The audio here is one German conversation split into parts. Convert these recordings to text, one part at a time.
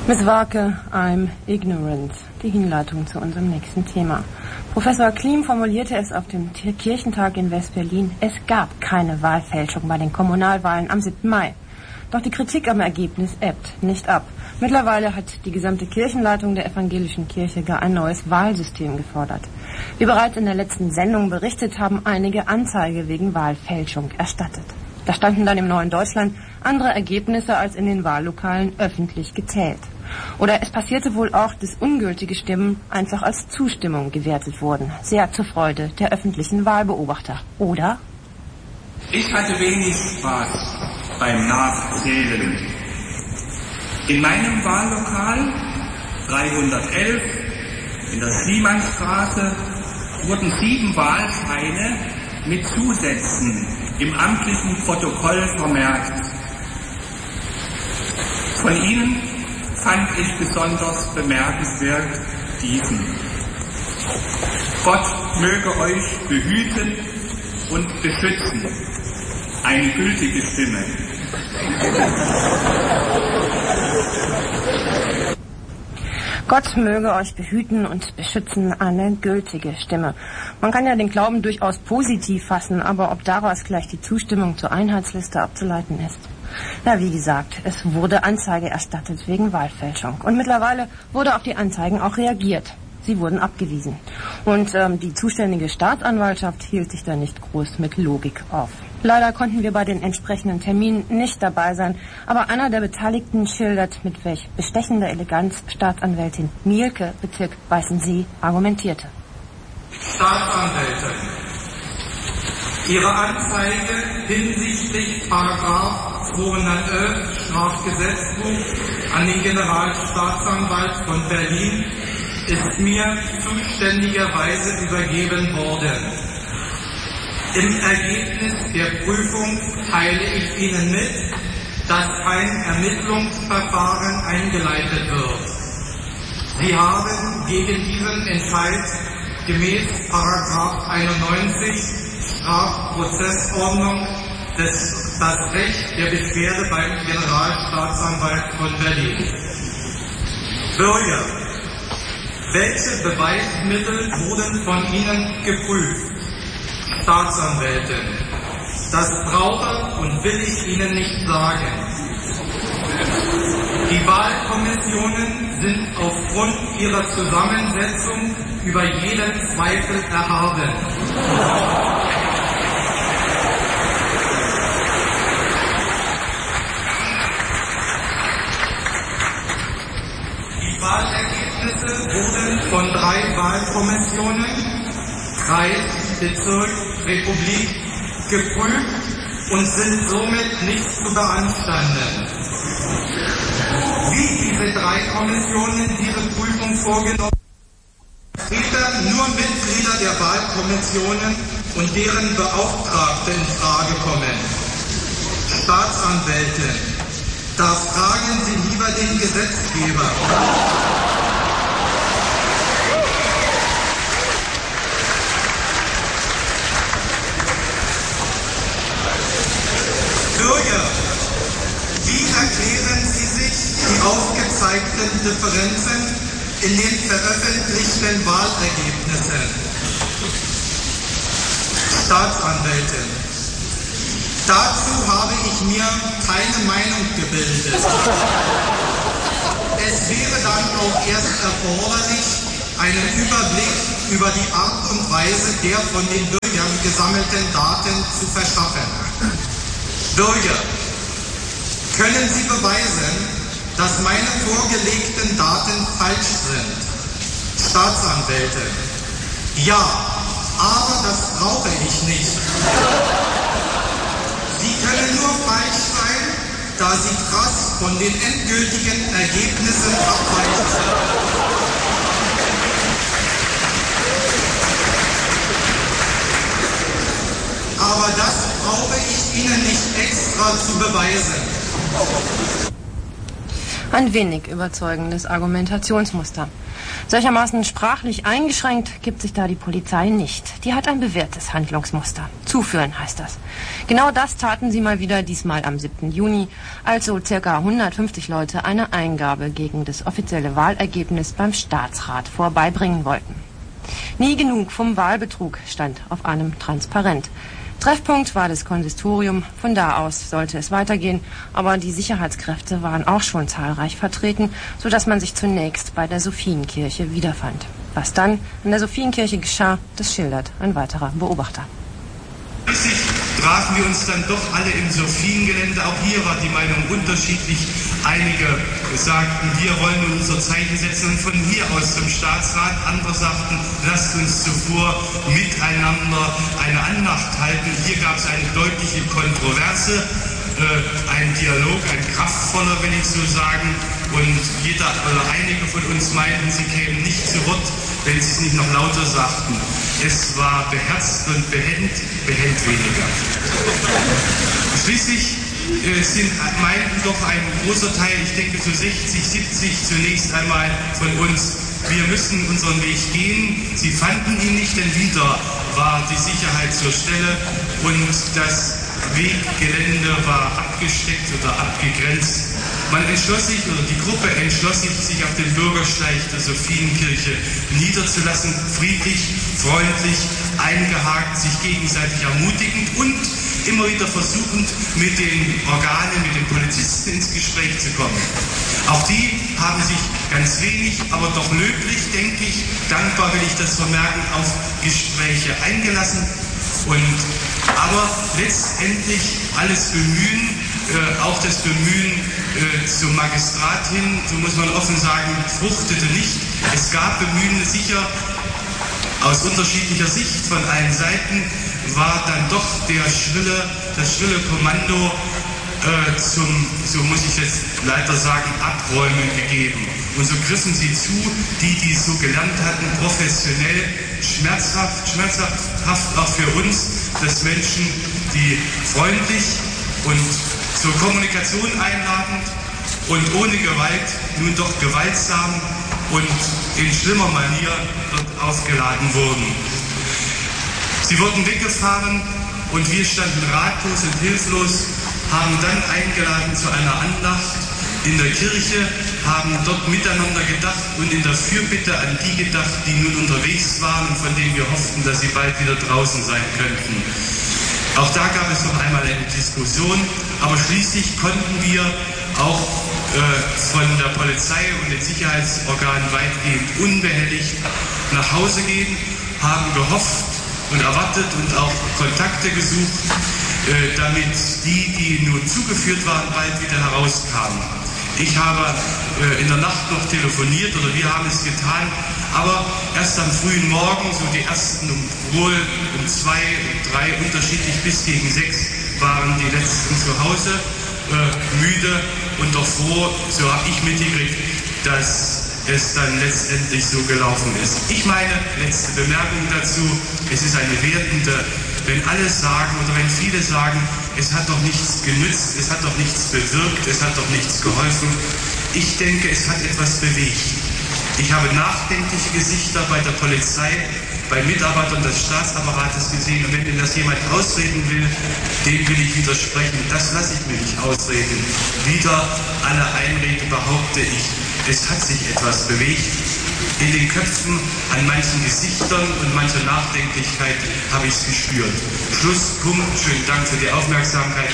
Miss Warke, I'm ignorant. Die Hinleitung zu unserem nächsten Thema. Professor Klim formulierte es auf dem Kirchentag in West-Berlin. Es gab keine Wahlfälschung bei den Kommunalwahlen am 7. Mai. Doch die Kritik am Ergebnis ebbt nicht ab. Mittlerweile hat die gesamte Kirchenleitung der evangelischen Kirche gar ein neues Wahlsystem gefordert. Wie bereits in der letzten Sendung berichtet, haben einige Anzeige wegen Wahlfälschung erstattet. Da standen dann im neuen Deutschland andere Ergebnisse als in den Wahllokalen öffentlich gezählt. Oder es passierte wohl auch, dass ungültige Stimmen einfach als Zustimmung gewertet wurden. Sehr zur Freude der öffentlichen Wahlbeobachter. Oder? Ich hatte wenig Spaß beim Nachzählen. In meinem Wahllokal 311 in der Siemannstraße wurden 7 Wahlscheine mit Zusätzen im amtlichen Protokoll vermerkt. Von ihnen fand ich besonders bemerkenswert diesen. Gott möge euch behüten und beschützen. Eine gültige Stimme. Gott möge euch behüten und beschützen, eine gültige Stimme. Man kann ja den Glauben durchaus positiv fassen, aber ob daraus gleich die Zustimmung zur Einheitsliste abzuleiten ist? Na, wie gesagt, es wurde Anzeige erstattet wegen Wahlfälschung. Und mittlerweile wurde auf die Anzeigen auch reagiert. Sie wurden abgewiesen. Und die zuständige Staatsanwaltschaft hielt sich da nicht groß mit Logik auf. Leider konnten wir bei den entsprechenden Terminen nicht dabei sein, aber einer der Beteiligten schildert, mit welch bestechender Eleganz Staatsanwältin Mielke, Bezirk Weißensee, argumentierte. Staatsanwältin, Ihre Anzeige hinsichtlich § 211 Strafgesetzbuch an den Generalstaatsanwalt von Berlin ist mir zuständigerweise übergeben worden. Im Ergebnis der Prüfung teile ich Ihnen mit, dass ein Ermittlungsverfahren eingeleitet wird. Sie haben gegen diesen Entscheid gemäß § 91 Strafprozessordnung das Recht der Beschwerde beim Generalstaatsanwalt von Berlin. Bürger, welche Beweismittel wurden von Ihnen geprüft? Staatsanwältin, das brauche und will ich Ihnen nicht sagen. Die Wahlkommissionen sind aufgrund ihrer Zusammensetzung über jeden Zweifel erhaben. Die Wahlergebnisse wurden von 3 Wahlkommissionen, Kreis, Bezirk, Republik, geprüft und sind somit nicht zu beanstanden. Wie diese 3 Kommissionen diese Prüfung vorgenommen haben, nur Mitglieder der Wahlkommissionen und deren Beauftragte in Frage kommen. Staatsanwältin, da fragen Sie lieber den Gesetzgeber. Bürger, wie erklären Sie sich die aufgezeigten Differenzen in den veröffentlichten Wahlergebnissen? Staatsanwältin, dazu habe ich mir keine Meinung gebildet. Es wäre dann auch erst erforderlich, einen Überblick über die Art und Weise der von den Bürgern gesammelten Daten zu verschaffen. Bürger, können Sie beweisen, dass meine vorgelegten Daten falsch sind? Staatsanwältin, ja, aber das brauche ich nicht. Sie können nur falsch sein, da Sie krass von den endgültigen Ergebnissen abweichen. Aber das brauche ich Ihnen nicht extra zu beweisen. Ein wenig überzeugendes Argumentationsmuster. Solchermaßen sprachlich eingeschränkt gibt sich da die Polizei nicht. Die hat ein bewährtes Handlungsmuster. Zuführen heißt das. Genau das taten sie mal wieder, diesmal am 7. Juni, als so ca. 150 Leute eine Eingabe gegen das offizielle Wahlergebnis beim Staatsrat vorbeibringen wollten. Nie genug vom Wahlbetrug stand auf einem Transparent. Treffpunkt war das Konsistorium, von da aus sollte es weitergehen, aber die Sicherheitskräfte waren auch schon zahlreich vertreten, sodass man sich zunächst bei der Sophienkirche wiederfand. Was dann in der Sophienkirche geschah, das schildert ein weiterer Beobachter. Schließlich trafen wir uns dann doch alle im Sophiengelände. Auch hier war die Meinung unterschiedlich. Einige sagten, wir wollen unser Zeichen setzen und von hier aus zum Staatsrat. Andere sagten, lasst uns zuvor miteinander eine Andacht halten. Hier gab es eine deutliche Kontroverse, ein Dialog, ein kraftvoller, will ich so sagen. Und jeder oder einige von uns meinten, sie kämen nicht zu Wort, wenn sie es nicht noch lauter sagten. Es war beherzt und behend weniger. Schließlich meinten doch ein großer Teil, ich denke so 60, 70 zunächst einmal von uns, wir müssen unseren Weg gehen. Sie fanden ihn nicht, denn wieder war die Sicherheit zur Stelle und das Weggelände war abgesteckt oder abgegrenzt. Man entschloss sich, oder die Gruppe entschloss sich auf dem Bürgersteig der Sophienkirche niederzulassen, friedlich, freundlich, eingehakt, sich gegenseitig ermutigend und immer wieder versuchend, mit den Organen, mit den Polizisten ins Gespräch zu kommen. Auch die haben sich ganz wenig, aber doch löblich, denke ich, dankbar will ich das vermerken, auf Gespräche eingelassen. Aber letztendlich alles Bemühen, auch das Bemühen zum Magistrat hin, so muss man offen sagen, fruchtete nicht. Es gab Bemühen, sicher aus unterschiedlicher Sicht von allen Seiten, war dann doch das schrille Kommando so muss ich jetzt leider sagen, Abräumen gegeben. Und so griffen sie zu, die es so gelernt hatten, professionell, schmerzhaft auch für uns, dass Menschen, die freundlich und zur Kommunikation einladend und ohne Gewalt, nun doch gewaltsam und in schlimmer Manier dort aufgeladen wurden. Sie wurden weggefahren und wir standen ratlos und hilflos, haben dann eingeladen zu einer Andacht in der Kirche, haben dort miteinander gedacht und in der Fürbitte an die gedacht, die nun unterwegs waren und von denen wir hofften, dass sie bald wieder draußen sein könnten. Auch da gab es noch einmal eine Diskussion, aber schließlich konnten wir auch von der Polizei und den Sicherheitsorganen weitgehend unbehelligt nach Hause gehen, haben gehofft und erwartet und auch Kontakte gesucht, damit die nur zugeführt waren, bald wieder herauskamen. Ich habe in der Nacht noch telefoniert, oder wir haben es getan, aber erst am frühen Morgen, so die ersten um 2, um 3, unterschiedlich bis gegen 6, waren die letzten zu Hause, müde und doch froh, so habe ich mitgekriegt, dass es dann letztendlich so gelaufen ist. Ich meine, letzte Bemerkung dazu, es ist eine wertende, wenn alle sagen oder wenn viele sagen, es hat doch nichts genützt, es hat doch nichts bewirkt, es hat doch nichts geholfen. Ich denke, es hat etwas bewegt. Ich habe nachdenkliche Gesichter bei der Polizei, bei Mitarbeitern des Staatsapparates gesehen, und wenn mir das jemand ausreden will, dem will ich widersprechen. Das lasse ich mir nicht ausreden. Wieder alle Einrede behaupte ich, es hat sich etwas bewegt. In den Köpfen, an manchen Gesichtern und mancher Nachdenklichkeit habe ich es gespürt. Schluss, Punkt. Schönen Dank für die Aufmerksamkeit.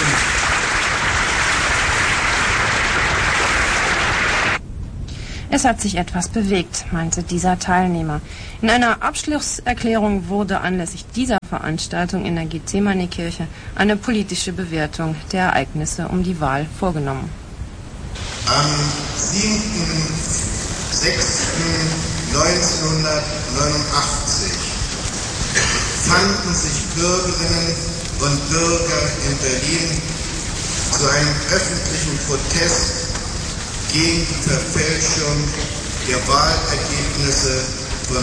Es hat sich etwas bewegt, meinte dieser Teilnehmer. In einer Abschlusserklärung wurde anlässlich dieser Veranstaltung in der Gethsemane-Kirche eine politische Bewertung der Ereignisse um die Wahl vorgenommen. Am 7.6.1989 fanden sich Bürgerinnen und Bürger in Berlin zu einem öffentlichen Protest gegen die Verfälschung der Wahlergebnisse vom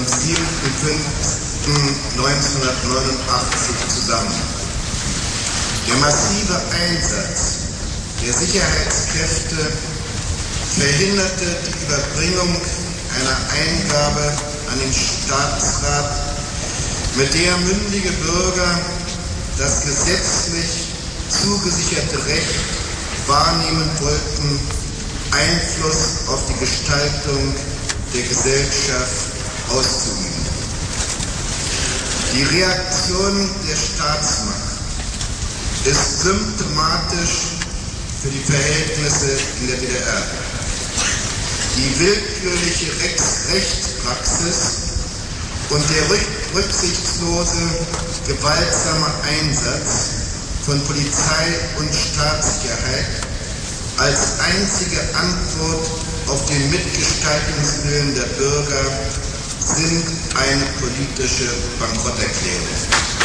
7.5.1989 zusammen. Der massive Einsatz der Sicherheitskräfte verhinderte die Überbringung einer Eingabe an den Staatsrat, mit der mündige Bürger das gesetzlich zugesicherte Recht wahrnehmen wollten, Einfluss auf die Gestaltung der Gesellschaft auszuüben. Die Reaktion der Staatsmacht ist symptomatisch für die Verhältnisse in der DDR. Die willkürliche Rechtspraxis und der rücksichtslose, gewaltsame Einsatz von Polizei und Staatssicherheit als einzige Antwort auf den Mitgestaltungswillen der Bürger sind eine politische Bankrotterklärung.